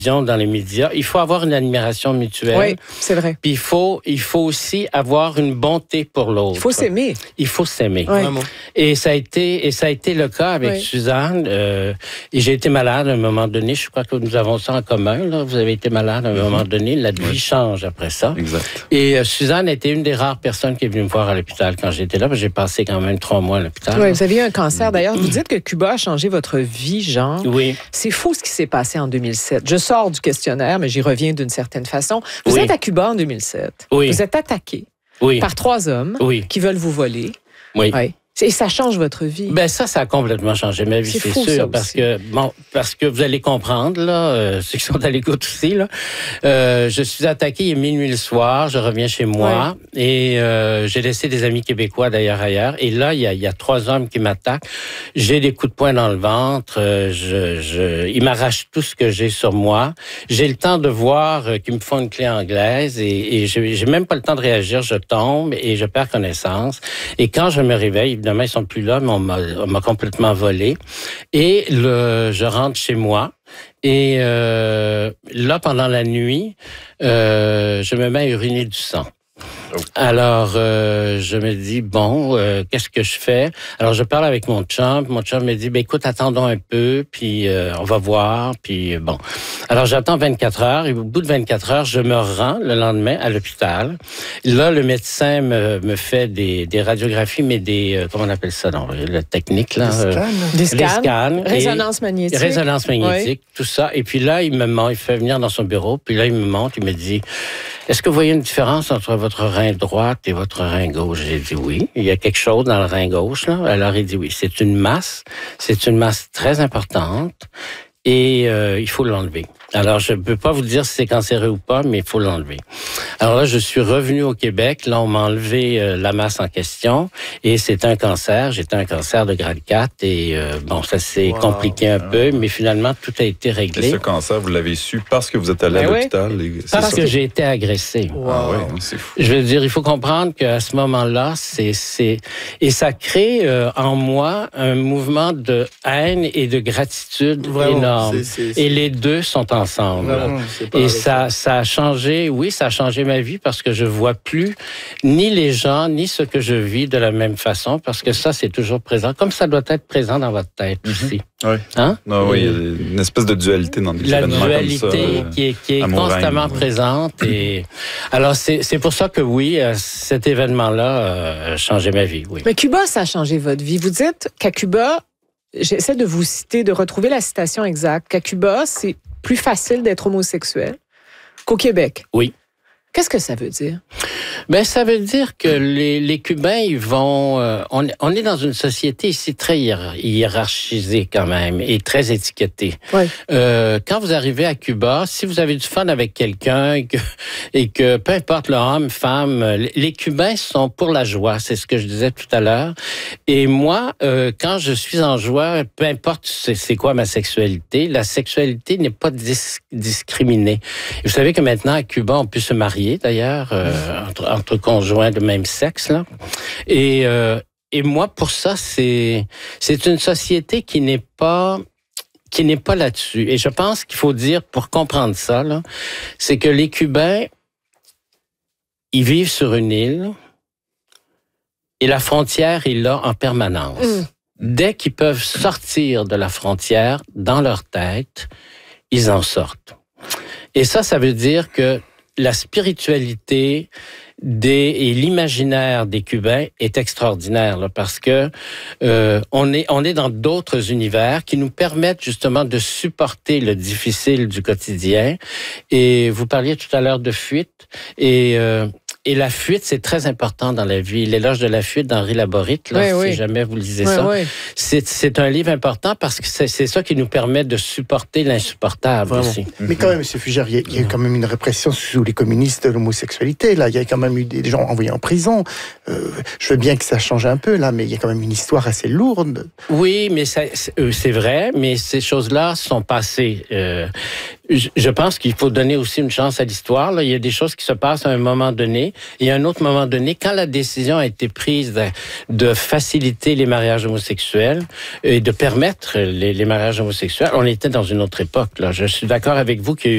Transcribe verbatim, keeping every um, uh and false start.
dans les médias, il faut avoir une admiration mutuelle. Oui, c'est vrai. Puis il faut, il faut aussi avoir une bonté pour l'autre. Il faut s'aimer. Il faut s'aimer. Oui. Et ça a été, et ça a été le cas avec oui. Suzanne. Euh, et j'ai été malade à un moment donné. Je crois que nous avons ça en commun. Là. Vous avez été malade à un mm-hmm. moment donné. La vie oui. change après ça. Exact. Et euh, Suzanne était une des rares personnes qui est venue me voir à l'hôpital quand j'étais là. J'ai passé quand même trois mois à l'hôpital. Oui, vous avez eu un cancer. D'ailleurs, vous dites que Cuba a changé votre vie, Jean. Oui. C'est fou ce qui s'est passé en deux mille sept. Je sors du questionnaire, mais j'y reviens d'une certaine façon. Vous oui. êtes à Cuba en deux mille sept. Oui. Vous êtes attaqué oui. par trois hommes oui. qui veulent vous voler. Oui. oui. Et ça change votre vie. Ben ça, ça a complètement changé ma vie, c'est, c'est fou, sûr, ça parce aussi. que bon, parce que vous allez comprendre là, euh, ceux qui sont à l'écoute aussi là. Euh, je suis attaqué, il est minuit le soir, je reviens chez moi ouais. et euh, j'ai laissé des amis québécois d'ailleurs ailleurs. Et là, il y a, il y a trois hommes qui m'attaquent. J'ai des coups de poing dans le ventre. Euh, je, je, ils m'arrachent tout ce que j'ai sur moi. J'ai le temps de voir euh, qu'ils me font une clé anglaise et, et j'ai, j'ai même pas le temps de réagir. Je tombe et je perds connaissance. Et quand je me réveille, évidemment, ils sont plus là, mais on m'a, on m'a complètement volé. Et le, je rentre chez moi. Et euh, là, pendant la nuit, euh, je me mets à uriner du sang. Alors, euh, je me dis, bon, euh, qu'est-ce que je fais? Alors, je parle avec mon chum. Mon chum me dit, ben écoute, attendons un peu, puis euh, on va voir, puis bon. Alors, j'attends vingt-quatre heures, et au bout de vingt-quatre heures, je me rends le lendemain à l'hôpital. Là, le médecin me, me fait des, des radiographies, mais des, euh, comment on appelle ça, non, la technique, là? Des scans. Euh, des scans. scans Résonance magnétique. Résonance magnétique, oui. tout ça. Et puis là, il me montre, il fait venir dans son bureau, puis là, il me montre, il me dit, est-ce que vous voyez une différence entre votre rein droit et votre rein gauche? J'ai dit oui. Il y a quelque chose dans le rein gauche, là. Alors, il dit oui. C'est une masse. C'est une masse très importante et euh, il faut l'enlever. Alors, je ne peux pas vous dire si c'est cancéreux ou pas, mais il faut l'enlever. Alors là, je suis revenu au Québec. Là, on m'a enlevé euh, la masse en question et c'est un cancer. J'étais un cancer de grade quatre et euh, bon, ça s'est wow. compliqué un peu, mais finalement, tout a été réglé. Et ce cancer, vous l'avez su parce que vous êtes allé ben à l'hôpital? Oui. Et... Parce ça. que j'ai été agressé. Wow. Ah oui, c'est fou. Je veux dire, il faut comprendre qu'à ce moment-là, c'est... c'est... Et ça crée euh, en moi un mouvement de haine et de gratitude Vraiment, énorme. C'est, c'est, c'est... Et les deux sont en ensemble. Vraiment, et ça, ça a changé, oui, ça a changé ma vie parce que je vois plus ni les gens, ni ce que je vis de la même façon parce que ça, c'est toujours présent, comme ça doit être présent dans votre tête mm-hmm. aussi. Oui. Hein? Non, oui, il y a une espèce de dualité dans des La événements dualité comme ça, euh, qui est, qui est constamment oui. présente. Et alors, c'est, c'est pour ça que oui, cet événement-là a changé ma vie, oui. Mais Cuba, ça a changé votre vie. Vous dites qu'à Cuba, j'essaie de vous citer, de retrouver la citation exacte, qu'à Cuba, c'est plus facile d'être homosexuel qu'au Québec. Oui. Qu'est-ce que ça veut dire? Ben, ça veut dire que les, les Cubains, ils vont... Euh, on, on est dans une société ici très hiérarchisée quand même et très étiquetée. Oui. Euh, quand vous arrivez à Cuba, si vous avez du fun avec quelqu'un et que, et que peu importe le homme, femme, les Cubains sont pour la joie. C'est ce que je disais tout à l'heure. Et moi, euh, quand je suis en joie, peu importe c'est, c'est quoi ma sexualité, la sexualité n'est pas dis- discriminée. Et vous savez que maintenant, à Cuba, on peut se marier, d'ailleurs, euh, entre, entre conjoints de même sexe, là. Et, euh, et moi, pour ça, c'est, c'est une société qui n'est pas, qui n'est pas là-dessus. Et je pense qu'il faut dire, pour comprendre ça, là, c'est que les Cubains, ils vivent sur une île et la frontière est là en permanence. Mmh. Dès qu'ils peuvent sortir de la frontière, dans leur tête, ils en sortent. Et ça, ça veut dire que la spiritualité des, et l'imaginaire des Cubains est extraordinaire là, parce que euh, on est on est dans d'autres univers qui nous permettent justement de supporter le difficile du quotidien. Et vous parliez tout à l'heure de fuite et euh, Et la fuite, c'est très important dans la vie. L'éloge de la fuite d'Henri Laborit, là, oui, si oui. jamais vous lisez oui, ça, oui. C'est, c'est un livre important parce que c'est, c'est ça qui nous permet de supporter l'insupportable Vraiment. aussi. Mais quand même, M. Fugère, il y, a, il y a eu quand même une répression sous les communistes de l'homosexualité. Là, il y a quand même eu des gens envoyés en prison. Euh, je veux bien que ça change un peu, là, mais il y a quand même une histoire assez lourde. Oui, mais ça, c'est, euh, c'est vrai, mais ces choses-là sont passées. Euh, je, je pense qu'il faut donner aussi une chance à l'histoire. Là. Il y a des choses qui se passent à un moment donné. Et à un autre moment donné, quand la décision a été prise de, de faciliter les mariages homosexuels et de permettre les, les mariages homosexuels, on était dans une autre époque. Là. Je suis d'accord avec vous qu'il y a eu